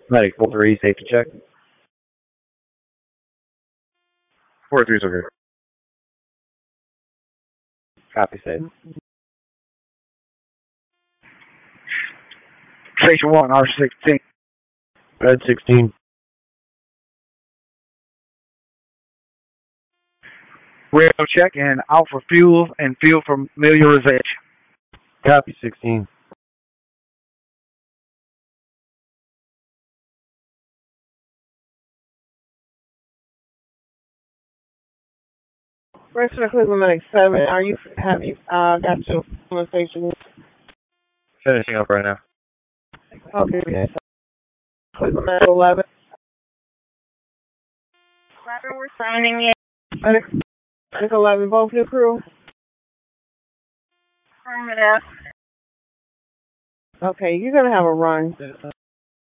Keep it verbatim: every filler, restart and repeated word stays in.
Medic four three, safety check. four three's okay. Copy, safe. Station one, R sixteen. Red sixteen. Rail check and out for fuel and fuel familiarization. Copy, sixteen. Restaurant Cleveland Medic seven, are you, have you, uh, got your conversation? Finishing up right now. Okay, yes. Cleveland Medic eleven. eleven, we're signing it. Medic, Medic eleven, both new crew? Affirmative. Okay, you're gonna have a run.